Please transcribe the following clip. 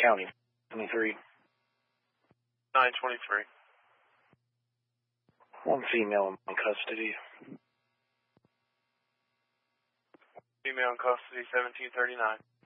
County, 23. 923. One female in custody. Female in custody, 1739.